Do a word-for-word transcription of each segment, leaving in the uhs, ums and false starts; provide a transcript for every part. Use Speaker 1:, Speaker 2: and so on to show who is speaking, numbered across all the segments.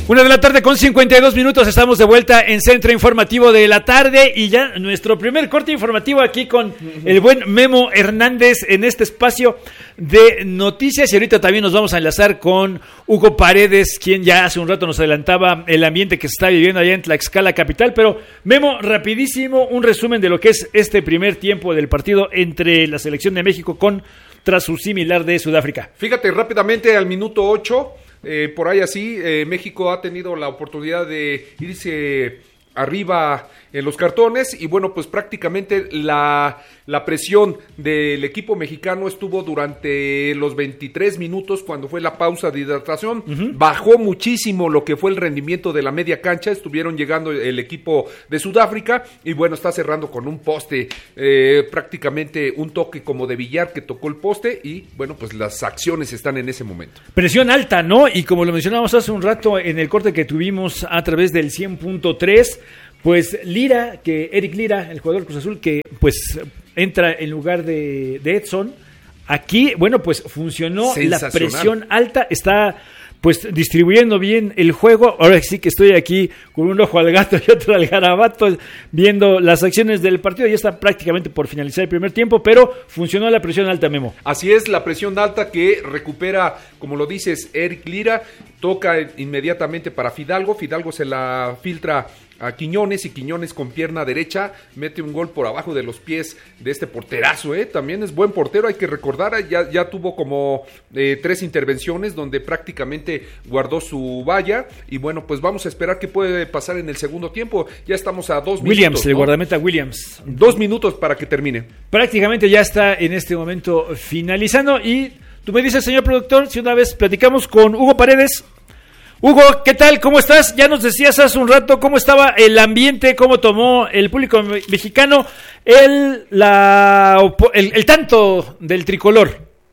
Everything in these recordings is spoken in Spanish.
Speaker 1: Una de la tarde con cincuenta y dos minutos, estamos de vuelta en Centro Informativo de la Tarde y ya nuestro primer corte informativo aquí con el buen Memo Hernández en este espacio de noticias, y ahorita también nos vamos a enlazar con Hugo Paredes, quien ya hace un rato nos adelantaba el ambiente que se está viviendo allá en Tlaxcala capital. Pero Memo, rapidísimo, un resumen de lo que es este primer tiempo del partido entre la selección de México contra su similar de Sudáfrica.
Speaker 2: Fíjate, rápidamente al minuto ocho, eh, por ahí así, eh, México ha tenido la oportunidad de irse arriba en los cartones y bueno, pues prácticamente la, la presión del equipo mexicano estuvo durante los veintitrés minutos cuando fue la pausa de hidratación. Uh-huh. Bajó muchísimo lo que fue el rendimiento de la media cancha, estuvieron llegando el equipo de Sudáfrica y bueno, está cerrando con un poste, eh, prácticamente un toque como de billar que tocó el poste y bueno, pues las acciones están en ese momento.
Speaker 1: Presión alta, ¿no? Y como lo mencionamos hace un rato en el corte que tuvimos a través del cien punto tres, pues Lira, que Eric Lira, el jugador Cruz Azul, que pues entra en lugar de, de Edson, aquí, bueno, pues funcionó la presión alta, está pues distribuyendo bien el juego. Ahora sí que estoy aquí con un ojo al gato y otro al garabato, viendo las acciones del partido. Ya está prácticamente por finalizar el primer tiempo, pero funcionó la presión alta, Memo.
Speaker 2: Así es, la presión alta que recupera, como lo dices, Eric Lira, toca inmediatamente para Fidalgo, Fidalgo se la filtra a Quiñones y Quiñones con pierna derecha mete un gol por abajo de los pies de este porterazo, ¿eh? También es buen portero, hay que recordar, ya, ya tuvo como eh, tres intervenciones donde prácticamente guardó su valla y bueno, pues vamos a esperar qué puede pasar en el segundo tiempo. Ya estamos a dos
Speaker 1: Williams,
Speaker 2: minutos,
Speaker 1: el
Speaker 2: ¿no?
Speaker 1: guardameta Williams.
Speaker 2: Dos minutos para que termine.
Speaker 1: Prácticamente ya está en este momento finalizando y tú me dices, señor productor, si una vez platicamos con Hugo Paredes. Hugo, ¿qué tal? ¿Cómo estás? Ya nos decías hace un rato cómo estaba el ambiente, cómo tomó el público mexicano el, la, el, el tanto del tricolor.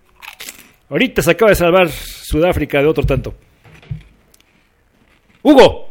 Speaker 1: Ahorita se acaba de salvar Sudáfrica de otro tanto. Hugo.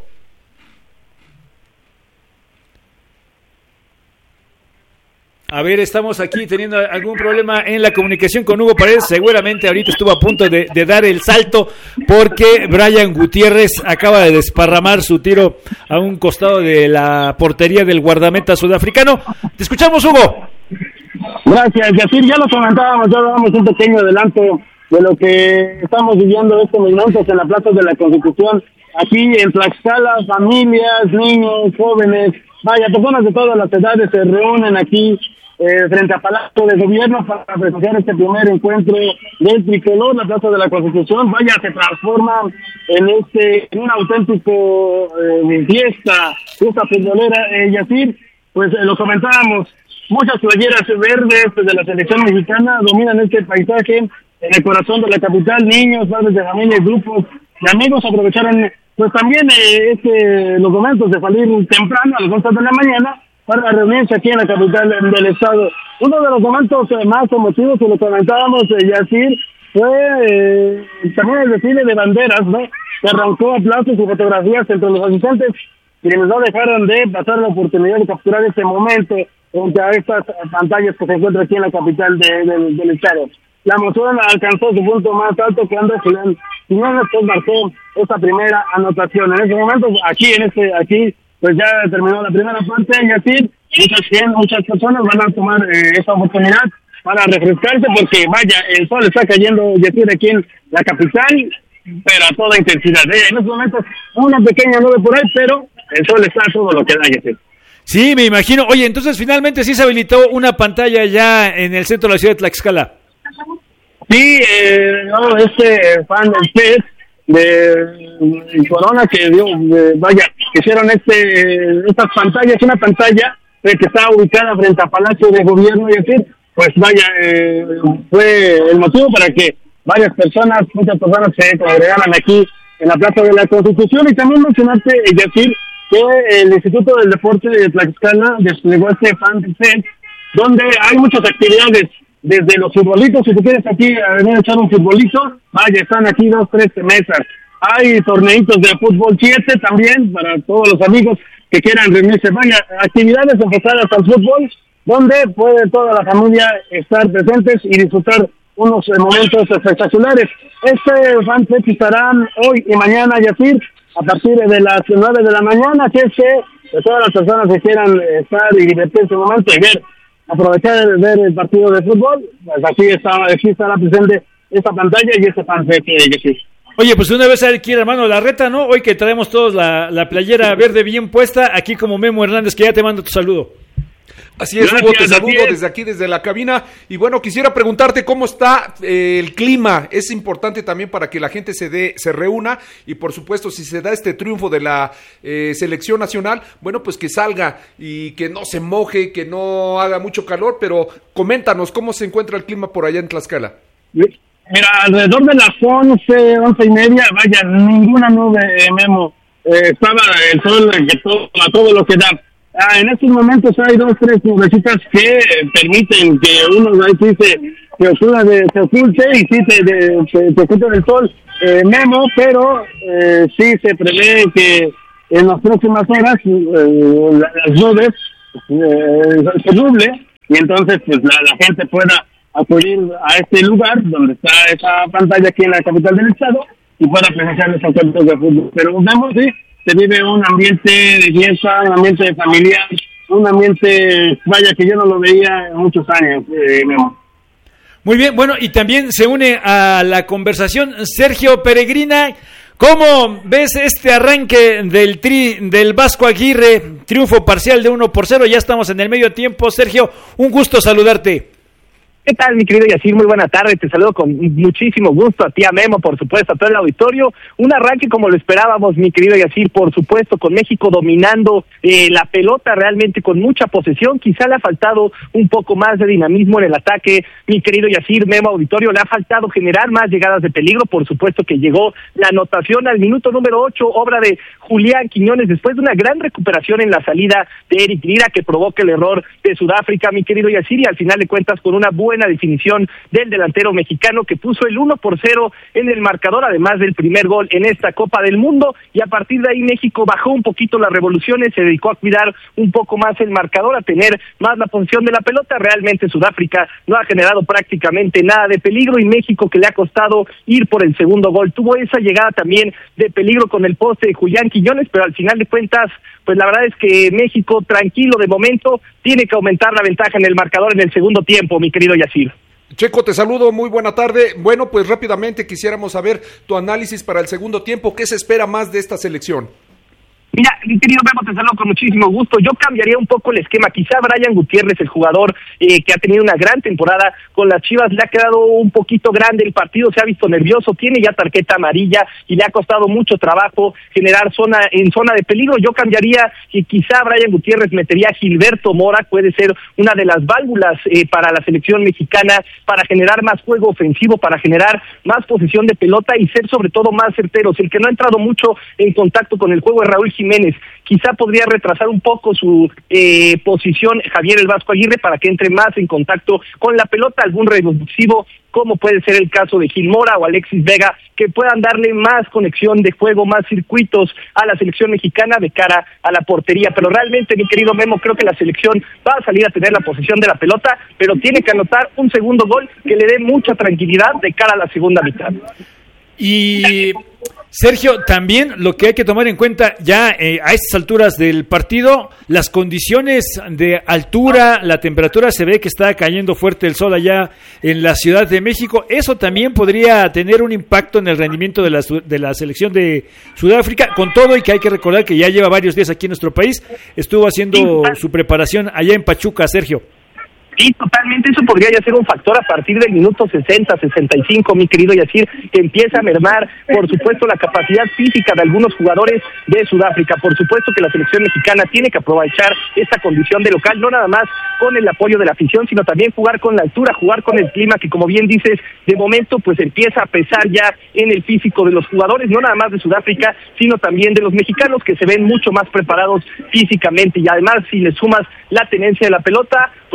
Speaker 1: A ver, estamos aquí teniendo algún problema en la comunicación con Hugo Paredes. Seguramente ahorita estuvo a punto de, de dar el salto porque Brian Gutiérrez acaba de desparramar su tiro a un costado de la portería del guardameta sudafricano. Te escuchamos, Hugo.
Speaker 3: Gracias, Yacir. Ya lo comentábamos, ya dábamos un pequeño adelanto de lo que estamos viviendo estos momentos en la Plaza de la Constitución. Aquí en Tlaxcala, familias, niños, jóvenes, vaya, personas de todas las edades se reúnen aquí Eh, frente a Palacio de Gobierno para presenciar este primer encuentro del tricolor. La Plaza de la Constitución, vaya, se transforma en este en un auténtico eh, fiesta, fiesta futbolera, eh, Yacir. Pues eh, lo comentábamos, muchas playeras verdes de la selección mexicana dominan este paisaje en el corazón de la capital. Niños, padres de familia, grupos de amigos aprovecharon pues también eh, este los momentos de salir temprano a las once de la mañana para reunirse aquí en la capital del estado. Uno de los momentos eh, más emotivos, que lo comentábamos, eh, Yacir, fue eh, también el desfile de banderas, ¿no? Que arrancó aplausos y fotografías entre los asistentes, quienes no dejaron de pasar la oportunidad de capturar este momento frente a estas pantallas que se encuentran aquí en la capital de, de, del estado. La emoción alcanzó su punto más alto cuando Julián Quiñones pues marcó esta primera anotación. En ese momento, aquí, en este, aquí, pues ya terminó la primera parte, y así muchas, muchas personas van a tomar eh, esta oportunidad para refrescarse porque vaya, el sol está cayendo, ya tiene aquí en la capital, pero a toda intensidad. ¿eh? En estos momentos una pequeña nube por ahí, pero el sol está a todo lo que da, ya sí.
Speaker 1: Sí, me imagino. Oye, entonces finalmente sí se habilitó una pantalla ya en el centro de la ciudad de Tlaxcala.
Speaker 3: Sí, eh, no, este fan del P E S de Corona que dio, de, vaya, que hicieron este estas pantallas, una pantalla eh, que está ubicada frente a Palacio de Gobierno, y así, pues vaya, eh, fue el motivo para que varias personas, muchas personas se congregaran aquí en la Plaza de la Constitución. Y también mencionaste, eh, decir que el Instituto del Deporte de Tlaxcala desplegó este fan fest, donde hay muchas actividades, desde los futbolitos, si tú quieres aquí a venir a echar un futbolito, vaya, están aquí dos, tres mesas. Hay torneitos de fútbol siete también, para todos los amigos que quieran reunirse. Vaya, actividades enfocadas al fútbol, donde puede toda la familia estar presentes y disfrutar unos momentos espectaculares. Este fanfest estará hoy y mañana, Yacir, a partir de las nueve de la mañana, que es que pues, todas las personas que quieran estar y divertirse un momento y ver, aprovechar de ver el partido de fútbol, pues aquí está, aquí estará presente esta pantalla y este panfleto que sí.
Speaker 1: Oye, pues una vez aquí, hermano Larreta, ¿no? Hoy que traemos todos la, la playera verde bien puesta, aquí como Memo Hernández, que ya te mando tu saludo.
Speaker 2: Así es, Hugo, te saludo desde aquí, desde la cabina. Y bueno, quisiera preguntarte cómo está eh, el clima. Es importante también para que la gente se dé, se reúna y por supuesto, si se da este triunfo de la eh, selección nacional, bueno, pues que salga y que no se moje, que no haga mucho calor, pero coméntanos cómo se encuentra el clima por allá en Tlaxcala.
Speaker 3: Mira, alrededor de las once, once y media, vaya, ninguna nube, eh, Memo. Eh, estaba el sol que todo, a todo lo que da. Ah, en estos momentos hay dos, tres nubecitas que permiten que uno ahí sí se, se, oscura de, se oculte y sí se, de, se, se oculte del sol, eh, Memo, pero eh, sí se prevé que en las próximas horas eh, las nubes eh, se nuble y entonces pues la, la gente pueda acudir a este lugar donde está esa pantalla aquí en la capital del estado y pueda presenciar los encuentros de fútbol. Pero vemos, sí, se vive un ambiente de fiesta, un ambiente familiar, un ambiente, vaya, que yo no lo veía en muchos años. Eh, no.
Speaker 1: Muy bien, bueno, y también se une a la conversación Sergio Peregrina. ¿Cómo ves este arranque del tri del Vasco Aguirre? Triunfo parcial de uno por cero, ya estamos en el medio tiempo. Sergio, un gusto saludarte.
Speaker 4: ¿Qué tal, mi querido Yacir? Muy buena tarde, te saludo con muchísimo gusto a ti, a Memo, por supuesto, a todo el auditorio. Un arranque como lo esperábamos, mi querido Yacir, por supuesto, con México dominando eh, la pelota realmente con mucha posesión. Quizá le ha faltado un poco más de dinamismo en el ataque, mi querido Yacir, Memo, auditorio. Le ha faltado generar más llegadas de peligro. Por supuesto que llegó la anotación al minuto número ocho, obra de Julián Quiñones, después de una gran recuperación en la salida de Eric Lira, que provoca el error de Sudáfrica, mi querido Yacir, y al final de cuentas con una buena buena definición del delantero mexicano que puso el uno por cero en el marcador, además del primer gol en esta Copa del Mundo, y a partir de ahí México bajó un poquito las revoluciones, se dedicó a cuidar un poco más el marcador, a tener más la posición de la pelota. Realmente Sudáfrica no ha generado prácticamente nada de peligro, y México, que le ha costado ir por el segundo gol, tuvo esa llegada también de peligro con el poste de Julián Quiñones, pero al final de cuentas, pues la verdad es que México, tranquilo de momento, tiene que aumentar la ventaja en el marcador en el segundo tiempo, mi querido Yacir.
Speaker 2: Checo, te saludo, muy buena tarde. Bueno, pues rápidamente quisiéramos saber tu análisis para el segundo tiempo. ¿Qué se espera más de esta selección?
Speaker 4: Mira, mi querido Memo, te saludo con muchísimo gusto. Yo cambiaría un poco el esquema. Quizá Brian Gutiérrez, el jugador eh, que ha tenido una gran temporada con las Chivas, le ha quedado un poquito grande el partido, se ha visto nervioso, tiene ya tarjeta amarilla y le ha costado mucho trabajo generar zona en zona de peligro. Yo cambiaría y quizá Brian Gutiérrez metería a Gilberto Mora, puede ser una de las válvulas eh, para la selección mexicana, para generar más juego ofensivo, para generar más posesión de pelota y ser sobre todo más certeros. El que no ha entrado mucho en contacto con el juego es Raúl Jiménez. Jiménez. Quizá podría retrasar un poco su eh, posición Javier el Vasco Aguirre para que entre más en contacto con la pelota, algún revulsivo como puede ser el caso de Gil Mora o Alexis Vega, que puedan darle más conexión de juego, más circuitos a la selección mexicana de cara a la portería. Pero realmente, mi querido Memo, creo que la selección va a salir a tener la posesión de la pelota, pero tiene que anotar un segundo gol que le dé mucha tranquilidad de cara a la segunda mitad.
Speaker 1: Y Sergio, también lo que hay que tomar en cuenta ya eh, a estas alturas del partido, las condiciones de altura, la temperatura, se ve que está cayendo fuerte el sol allá en la Ciudad de México. Eso también podría tener un impacto en el rendimiento de la, de la selección de Sudáfrica, con todo y que hay que recordar que ya lleva varios días aquí en nuestro país, estuvo haciendo su preparación allá en Pachuca, Sergio.
Speaker 4: Sí, totalmente, eso podría ya ser un factor a partir del minuto sesenta, sesenta y cinco, mi querido Yacir, que empieza a mermar, por supuesto, la capacidad física de algunos jugadores de Sudáfrica. Por supuesto que la selección mexicana tiene que aprovechar esta condición de local, no nada más con el apoyo de la afición, sino también jugar con la altura, jugar con el clima, que como bien dices, de momento pues empieza a pesar ya en el físico de los jugadores, no nada más de Sudáfrica, sino también de los mexicanos, que se ven mucho más preparados físicamente, y además si le sumas la tenencia de la pelota, pues al final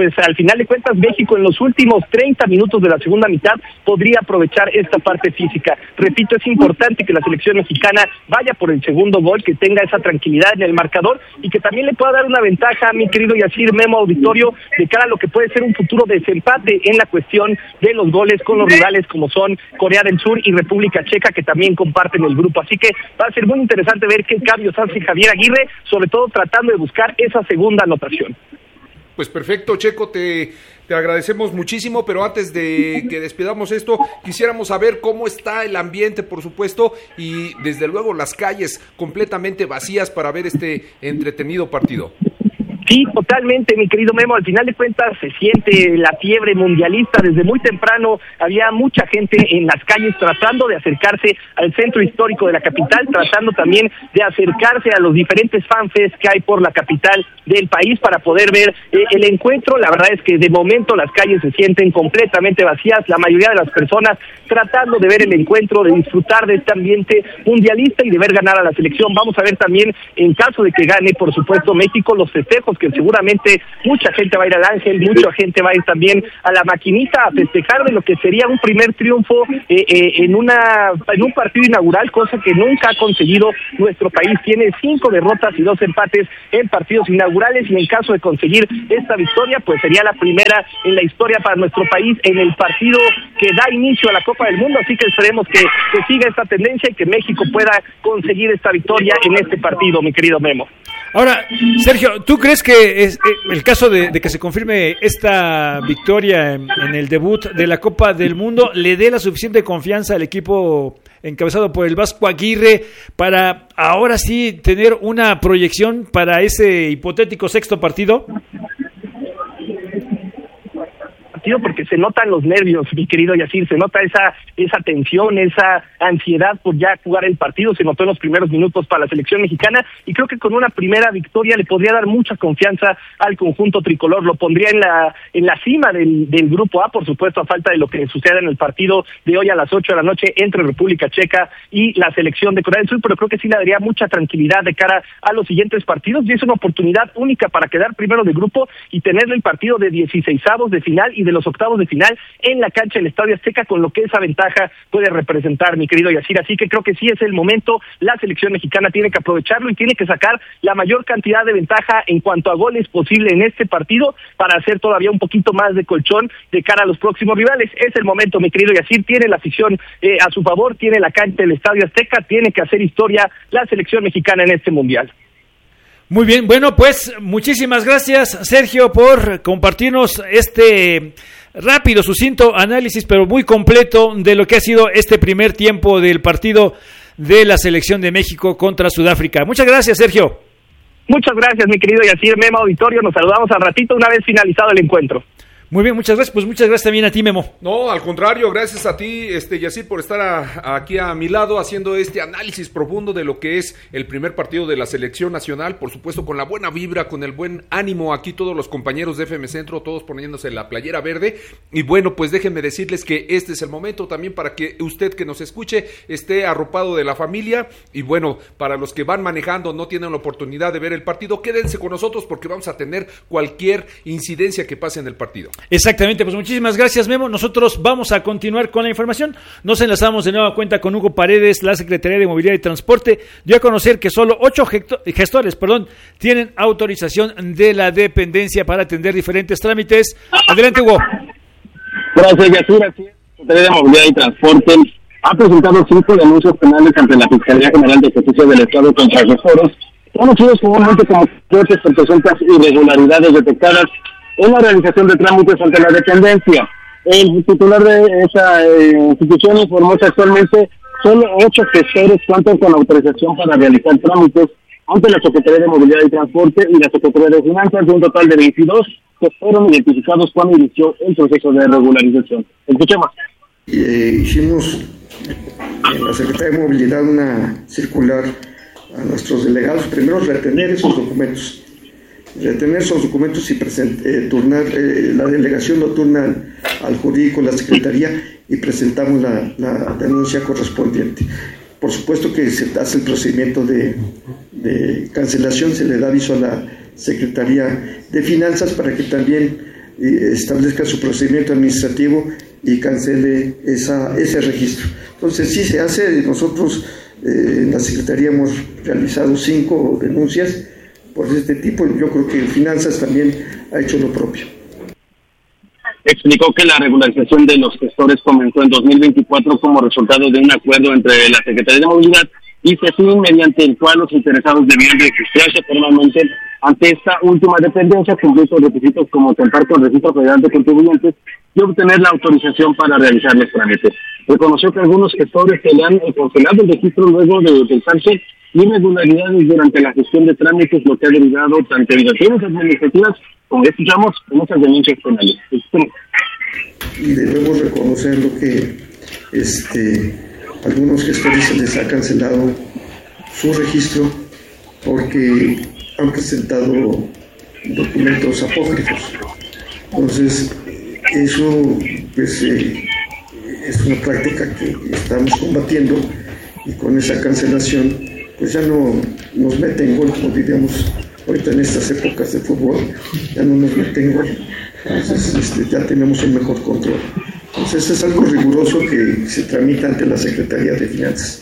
Speaker 4: final de cuentas, México en los últimos treinta minutos de la segunda mitad podría aprovechar esta parte física. Repito, es importante que la selección mexicana vaya por el segundo gol, que tenga esa tranquilidad en el marcador y que también le pueda dar una ventaja, mi querido Yacir, Memo, auditorio, de cara a lo que puede ser un futuro desempate en la cuestión de los goles con los rivales como son Corea del Sur y República Checa, que también comparten el grupo. Así que va a ser muy interesante ver qué cambios hace Javier Aguirre, sobre todo tratando de buscar esa segunda anotación.
Speaker 2: Pues perfecto, Checo, te, te agradecemos muchísimo, pero antes de que despidamos esto, quisiéramos saber cómo está el ambiente, por supuesto, y desde luego las calles completamente vacías para ver este entretenido partido.
Speaker 4: Sí, totalmente, mi querido Memo. Al final de cuentas se siente la fiebre mundialista. Desde muy temprano había mucha gente en las calles tratando de acercarse al centro histórico de la capital, tratando también de acercarse a los diferentes fanfests que hay por la capital del país para poder ver eh, el encuentro. La verdad es que de momento las calles se sienten completamente vacías, la mayoría de las personas tratando de ver el encuentro, de disfrutar de este ambiente mundialista y de ver ganar a la selección. Vamos a ver también, en caso de que gane, por supuesto, México, los festejos, que seguramente mucha gente va a ir al Ángel, mucha gente va a ir también a la Maquinita a festejar de lo que sería un primer triunfo eh, eh, en una en un partido inaugural, cosa que nunca ha conseguido nuestro país. Tiene cinco derrotas y dos empates en partidos inaugurales, y en caso de conseguir esta victoria, pues sería la primera en la historia para nuestro país en el partido que da inicio a la Copa del Mundo. Así que esperemos que, que siga esta tendencia y que México pueda conseguir esta victoria en este partido, mi querido Memo.
Speaker 1: Ahora, Sergio, ¿tú crees que es, eh, el caso de, de que se confirme esta victoria en, en el debut de la Copa del Mundo le dé la suficiente confianza al equipo encabezado por el Vasco Aguirre para ahora sí tener una proyección para ese hipotético sexto partido?
Speaker 4: Porque se notan los nervios, mi querido Yacir, se nota esa esa tensión, esa ansiedad por ya jugar el partido, se notó en los primeros minutos para la selección mexicana, y creo que con una primera victoria le podría dar mucha confianza al conjunto tricolor, lo pondría en la en la cima del, del grupo A, por supuesto, a falta de lo que suceda en el partido de hoy a las ocho de la noche entre República Checa y la selección de Corea del Sur, pero creo que sí le daría mucha tranquilidad de cara a los siguientes partidos, y es una oportunidad única para quedar primero de grupo y tener el partido de dieciseisavos de final y de los octavos de final en la cancha del Estadio Azteca, con lo que esa ventaja puede representar, mi querido Yacir. Así que creo que sí es el momento, la selección mexicana tiene que aprovecharlo y tiene que sacar la mayor cantidad de ventaja en cuanto a goles posible en este partido para hacer todavía un poquito más de colchón de cara a los próximos rivales. Es el momento, mi querido Yacir, tiene la afición eh, a su favor, tiene la cancha del Estadio Azteca, tiene que hacer historia la selección mexicana en este mundial.
Speaker 1: Muy bien, bueno, pues muchísimas gracias, Sergio, por compartirnos este rápido, sucinto análisis, pero muy completo de lo que ha sido este primer tiempo del partido de la selección de México contra Sudáfrica. Muchas gracias, Sergio.
Speaker 4: Muchas gracias, mi querido Yacir, Memo, auditorio, nos saludamos al ratito una vez finalizado el encuentro.
Speaker 1: Muy bien, muchas gracias. Pues muchas gracias también a ti, Memo.
Speaker 2: No, al contrario, gracias a ti, este Yacir, por estar a, a aquí a mi lado haciendo este análisis profundo de lo que es el primer partido de la selección nacional, por supuesto con la buena vibra, con el buen ánimo, aquí todos los compañeros de F M Centro, todos poniéndose la playera verde. Y bueno, pues déjenme decirles que este es el momento también para que usted que nos escuche esté arropado de la familia. Y bueno, para los que van manejando, no tienen la oportunidad de ver el partido, quédense con nosotros porque vamos a tener cualquier incidencia que pase en el partido.
Speaker 1: Exactamente, pues muchísimas gracias, Memo. Nosotros vamos a continuar con la información. Nos enlazamos de nueva cuenta con Hugo Paredes. La Secretaría de Movilidad y Transporte dio a conocer que solo ocho gestores perdón, tienen autorización de la dependencia para atender diferentes trámites. Adelante, Hugo.
Speaker 3: Gracias, Yacir. Así es. La Secretaría de Movilidad y Transporte ha presentado cinco denuncias penales ante la Fiscalía General de Justicia del Estado contra gestoros, conocidos comúnmente como jueces por presuntas irregularidades detectadas en la realización de trámites ante la dependencia. El titular de esa eh, institución informó que actualmente solo ocho gestores cuentan con autorización para realizar trámites ante la Secretaría de Movilidad y Transporte y la Secretaría de Finanzas, de un total de veintidós que fueron identificados cuando inició el proceso de regularización. Escuchemos.
Speaker 5: Eh, hicimos en la Secretaría de Movilidad una circular a nuestros delegados, primero retener esos documentos. Retener esos documentos y present, eh, turnar, eh, la delegación lo turna al, al jurídico, la secretaría, y presentamos la, la denuncia correspondiente. Por supuesto que se hace el procedimiento de, de cancelación, se le da aviso a la Secretaría de Finanzas para que también establezca su procedimiento administrativo y cancele esa, ese registro. Entonces sí se hace. Nosotros eh, en la Secretaría hemos realizado cinco denuncias por este tipo. Yo creo que Finanzas también ha hecho lo propio.
Speaker 6: Explicó que la regularización de los gestores comenzó en dos mil veinticuatro como resultado de un acuerdo entre la Secretaría de Movilidad y CEFIN, mediante el cual los interesados debían registrarse formalmente ante esta última dependencia, cumplir con requisitos como contar con registro federal de contribuyentes y obtener la autorización para realizar los trámites. Reconoció que algunos gestores se le han congelado el registro luego de detectarse irregularidades durante la gestión de trámites, lo que ha derivado tanto en sanciones administrativas como escuchamos en muchas denuncias penales.
Speaker 5: Y debemos reconocer lo que este, algunos gestores se les ha cancelado su registro porque han presentado documentos apócrifos. Entonces, eso pues, eh, es una práctica que estamos combatiendo, y con esa cancelación pues ya no nos meten gol, como diríamos ahorita en estas épocas de fútbol, ya no nos meten gol. Entonces este, ya tenemos un mejor control. Entonces es algo riguroso que se tramita ante la Secretaría de Finanzas.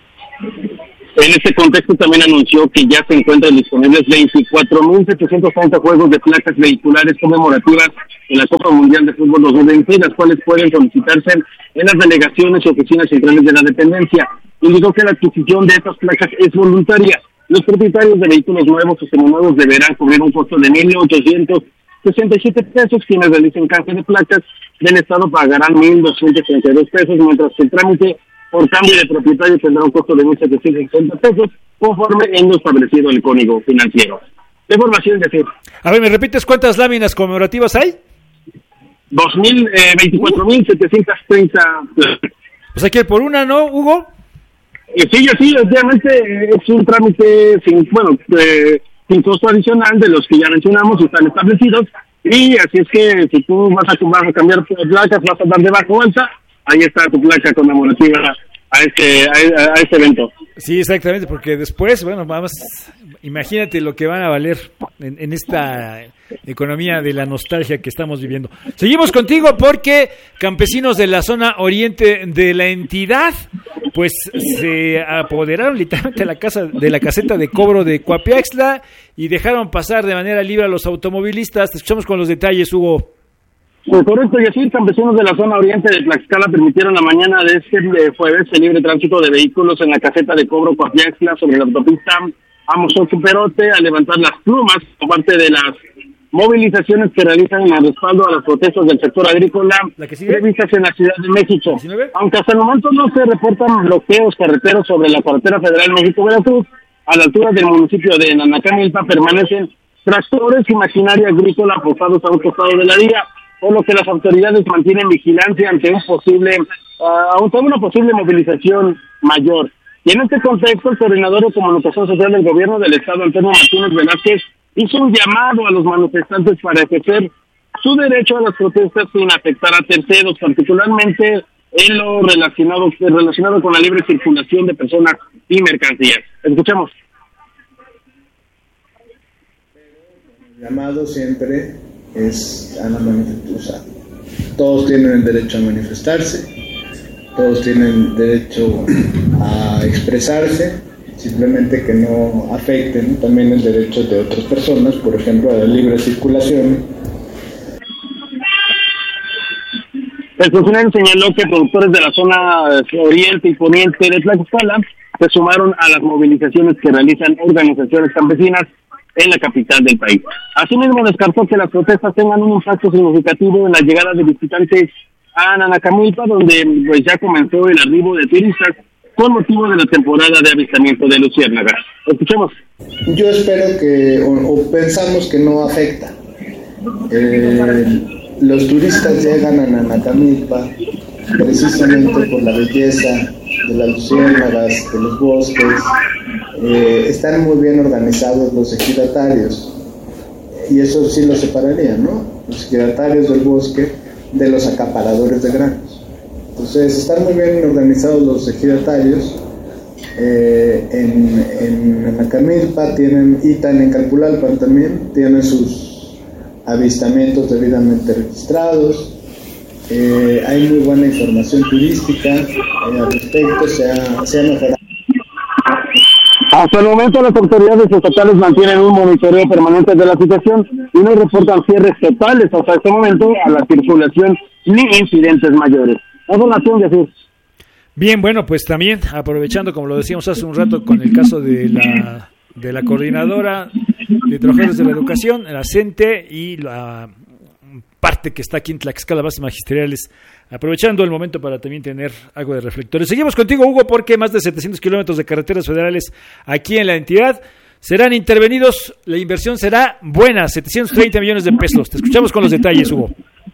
Speaker 6: En este contexto también anunció que ya se encuentran disponibles veinticuatro mil setecientos treinta juegos de placas vehiculares conmemorativas en la Copa Mundial de Fútbol dos mil veinte, las cuales pueden solicitarse en las delegaciones y oficinas centrales de la dependencia. Indicó que la adquisición de estas placas es voluntaria. Los propietarios de vehículos nuevos o seminuevos deberán cubrir un costo de mil ochocientos sesenta y siete pesos. Quienes realicen canje de placas del Estado pagarán mil doscientos treinta y dos pesos, mientras que el trámite por cambio de propietario tendrá un costo de mil setecientos sesenta pesos, conforme en lo establecido en el Código Financiero. De formación de decir.
Speaker 1: A ver, ¿me repites cuántas láminas conmemorativas hay?
Speaker 6: Dos mil, eh, veinticuatro mil setecientos treinta.
Speaker 1: Pues hay que ir por una, ¿no, Hugo?
Speaker 6: Eh, sí, sí, obviamente es un trámite sin, bueno, eh, sin costo adicional de los que ya mencionamos y están establecidos. Y así es que si tú vas a, vas a cambiar placas, vas a dar de bajo alta, ahí está tu placa conmemorativa a este, a, a este evento.
Speaker 1: Sí, exactamente, porque después, bueno, vamos, imagínate lo que van a valer en, en esta economía de la nostalgia que estamos viviendo. Seguimos contigo porque campesinos de la zona oriente de la entidad, pues se apoderaron literalmente de la casa, de la caseta de cobro de Coapiaxtla y dejaron pasar de manera libre a los automovilistas. Te escuchamos con los detalles, Hugo.
Speaker 6: Pues correcto, y así campesinos de la zona oriente de Tlaxcala permitieron la mañana de este de jueves el libre tránsito de vehículos en la caseta de cobro Coapiaxtla sobre la autopista Amozoc-Perote, a levantar las plumas por parte de las movilizaciones que realizan en el respaldo a las protestas del sector agrícola previstas en la Ciudad de México.
Speaker 1: ¿diecinueve?
Speaker 6: Aunque hasta el momento no se reportan bloqueos carreteros sobre la carretera federal México-Veracruz, a la altura del municipio de Nanacamilpa permanecen tractores y maquinaria agrícola apostados a un costado de la vía, por lo que las autoridades mantienen vigilancia ante un posible, uh, ante una posible movilización mayor. Y en este contexto, el coordinador de comunicación social del gobierno del estado, Antonio Martínez Velázquez, hizo un llamado a los manifestantes para ejercer su derecho a las protestas sin afectar a terceros, particularmente en lo relacionado, relacionado con la libre circulación de personas y mercancías. Escuchemos.
Speaker 7: El llamado siempre es a la manifestación. O sea, todos tienen el derecho a manifestarse, todos tienen derecho a expresarse, simplemente que no afecten también el derecho de otras personas, por ejemplo, a la libre circulación.
Speaker 6: El funcionario señaló que productores de la zona oriente y poniente de Tlaxcala se sumaron a las movilizaciones que realizan organizaciones campesinas en la capital del país. Asimismo, descartó que las protestas tengan un impacto significativo en la llegada de visitantes a Nanacamilpa, donde pues ya comenzó el arribo de turistas con motivo de la temporada de avistamiento de luciérnagas. Escuchemos.
Speaker 7: Yo espero que, o, o pensamos que no afecta. Eh, los turistas llegan a Nanacamilpa precisamente por la belleza de las luciérnagas, de los bosques. Eh, están muy bien organizados los ejidatarios, y eso sí lo separaría, ¿no? Los ejidatarios del bosque de los acaparadores de granos. Entonces están muy bien organizados los ejidatarios. Eh, en en Nanacamilpa tienen, y tan en Calpulalpan también tienen sus avistamientos debidamente registrados. Eh, hay muy buena información turística eh, al respecto, se ha, se ha mejorado.
Speaker 3: Hasta el momento las autoridades estatales mantienen un monitoreo permanente de la situación y no reportan cierres totales hasta este momento a la circulación ni incidentes mayores. Información, Jesús.
Speaker 1: Bien, bueno, pues también aprovechando, como lo decíamos hace un rato, con el caso de la de la coordinadora de trabajadores de la educación, la CENTE, y la parte que está aquí en Tlaxcala, bases magisteriales, aprovechando el momento para también tener algo de reflectores. Seguimos contigo, Hugo, porque más de setecientos kilómetros de carreteras federales aquí en la entidad serán intervenidos. La inversión será buena, setecientos treinta millones de pesos. Te escuchamos con los detalles, Hugo.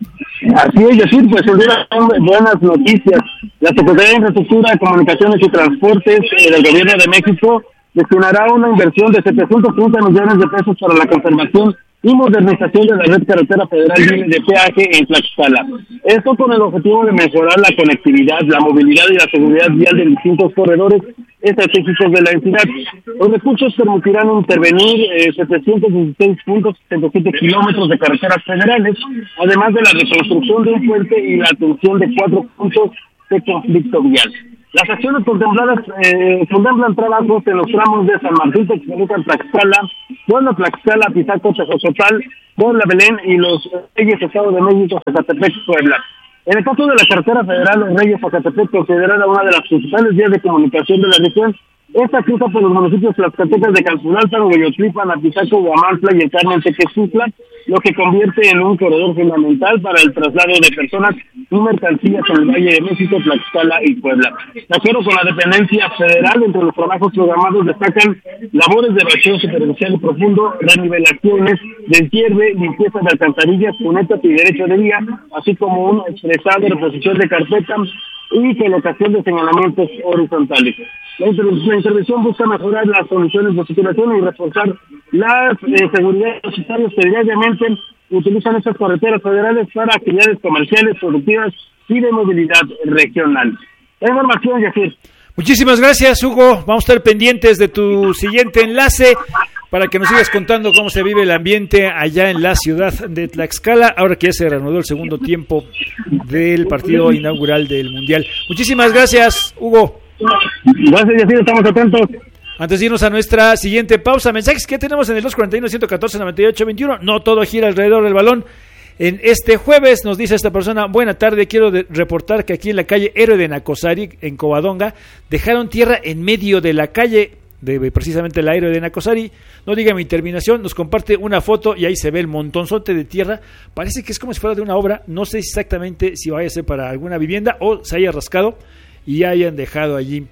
Speaker 3: Así es, decir, pues son buenas noticias. La Secretaría de Infraestructura, Comunicaciones y Transportes eh, del Gobierno de México destinará una inversión de setecientos treinta millones de pesos para la conservación y modernización de la red carretera federal libre de peaje en Tlaxcala. Esto con el objetivo de mejorar la conectividad, la movilidad y la seguridad vial de distintos corredores estratégicos de la entidad. Los recursos permitirán intervenir eh, setecientos dieciséis punto setenta y siete kilómetros de carreteras federales, además de la reconstrucción de un puente y la atención de cuatro puntos de conflicto vial. Las acciones contempladas eh, contemplan trabajos en los tramos de San Martín, Texmelucan, Tlaxcala, Puebla, Tlaxcala, Pizaco, Tejocotal, Puebla, Belén y los Reyes, Estado de México, Zacatepec, Puebla. En el caso de la carretera federal Los Reyes, Zacatepec, considerada una de las principales vías de comunicación de la región, esta cruza por los municipios tlaxcaltecas de Calpulalpan, Hueyotlipan, Apizaco, Huamantla y el Carmen Tequescutla, lo que convierte en un corredor fundamental para el traslado de personas y mercancías en el Valle de México, Tlaxcala y Puebla. De acuerdo con la dependencia federal, entre los trabajos programados destacan labores de bacheo superficial y profundo, renivelaciones, deshierde, limpieza de alcantarillas, cunetas y derecho de vía, así como un expresado, reposición de carpeta y colocación de señalamientos horizontales. La intervención busca mejorar las condiciones de circulación y reforzar la eh, seguridad de los usuarios que diariamente utilizan estas carreteras federales para actividades comerciales, productivas y de movilidad regional. La información, Yacir.
Speaker 1: Muchísimas gracias, Hugo. Vamos a estar pendientes de tu siguiente enlace para que nos sigas contando cómo se vive el ambiente allá en la ciudad de Tlaxcala, ahora que ya se reanudó el segundo tiempo del partido inaugural del Mundial. Muchísimas gracias, Hugo.
Speaker 3: Gracias, Yacir, estamos atentos.
Speaker 1: Antes de irnos a nuestra siguiente pausa, mensajes que tenemos en el dos cuarenta y uno, ciento catorce, noventa y ocho veintiuno. No todo gira alrededor del balón. En este jueves nos dice esta persona: buena tarde, quiero de reportar que aquí en la calle Héroe de Nacosari, en Covadonga, dejaron tierra en medio de la calle, de precisamente la Héroe de Nacosari. No diga mi terminación, nos comparte una foto y ahí se ve el montonzote de tierra. Parece que es como si fuera de una obra, no sé exactamente si vaya a ser para alguna vivienda o se haya rascado y hayan dejado allí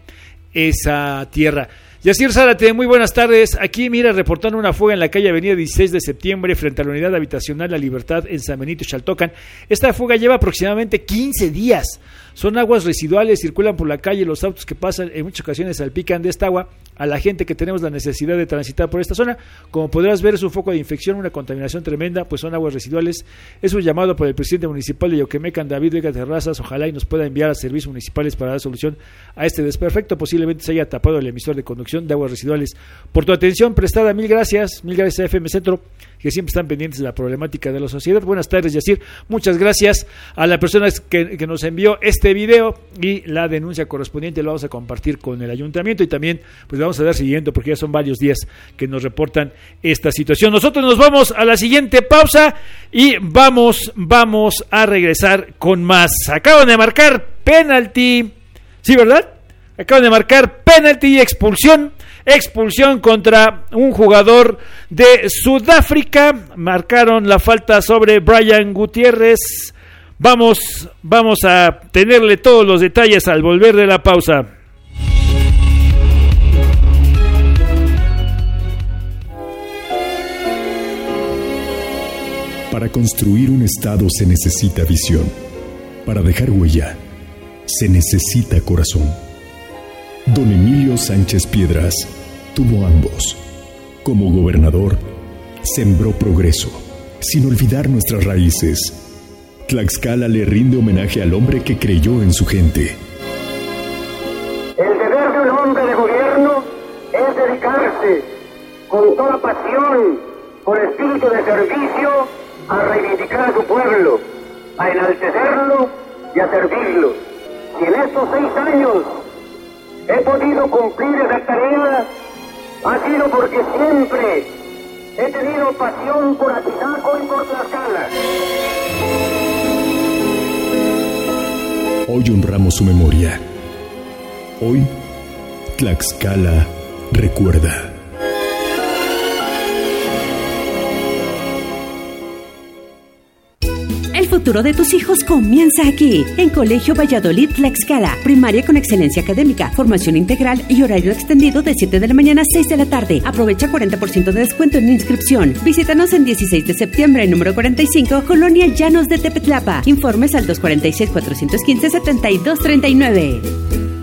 Speaker 1: esa tierra. Yacir Zárate, muy buenas tardes. Aquí, mira, reportando una fuga en la calle Avenida dieciséis de septiembre frente a la unidad habitacional La Libertad en San Benito, Xaltocan. Esta fuga lleva aproximadamente quince días. Son aguas residuales, circulan por la calle, los autos que pasan en muchas ocasiones salpican de esta agua a la gente que tenemos la necesidad de transitar por esta zona. Como podrás ver, es un foco de infección, una contaminación tremenda, pues son aguas residuales. Es un llamado por el presidente municipal de Yoquemecan, David Vega Terrazas. Ojalá y nos pueda enviar a servicios municipales para dar solución a este desperfecto. Posiblemente se haya tapado el emisor de conducción de aguas residuales. Por tu atención prestada, mil gracias, mil gracias a F M Centro, que siempre están pendientes de la problemática de la sociedad. Buenas tardes, Yacir. Muchas gracias a la persona que, que nos envió este video, y la denuncia correspondiente lo vamos a compartir con el ayuntamiento, y también pues vamos a dar siguiendo porque ya son varios días que nos reportan esta situación. Nosotros nos vamos a la siguiente pausa y vamos, vamos a regresar con más. Acaban de marcar penalti, ¿sí, verdad? Acaban de marcar penalti y expulsión. Expulsión contra un jugador de Sudáfrica. Marcaron la falta sobre Brian Gutiérrez. Vamos, vamos a tenerle todos los detalles al volver de la pausa.
Speaker 8: Para construir un estado se necesita visión. Para dejar huella se necesita corazón. Don Emilio Sánchez Piedras tuvo ambos. Como gobernador, sembró progreso, sin olvidar nuestras raíces. Tlaxcala le rinde homenaje al hombre que creyó en su gente.
Speaker 9: El deber de un hombre de gobierno es dedicarse con toda pasión, con espíritu de servicio, a reivindicar a su pueblo, a enaltecerlo y a servirlo. Y en estos seis años he podido cumplir esa tarea, ha sido porque siempre he tenido pasión por Atizaco y por Tlaxcala.
Speaker 8: Hoy honramos su memoria. Hoy, Tlaxcala recuerda.
Speaker 10: El futuro de tus hijos comienza aquí, en Colegio Valladolid Tlaxcala. Primaria con excelencia académica, formación integral y horario extendido de siete de la mañana a seis de la tarde. Aprovecha cuarenta por ciento de descuento en inscripción. Visítanos en dieciséis de septiembre, número cuarenta y cinco, Colonia Llanos de Tepetlapa. Informes al dos cuatro seis, cuatro uno cinco, siete dos tres nueve.